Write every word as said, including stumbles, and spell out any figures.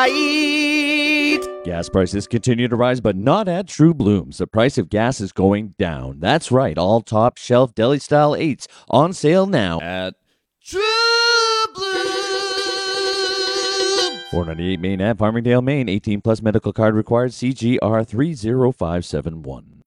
right. Gas prices continue to rise, but not at True Blooms. The price of gas is going down. That's right, all top shelf deli style eights on sale now at True Blue. four ninety-eight Main Ave, Farmingdale, Maine. eighteen plus medical card required. C G R three zero five seven one.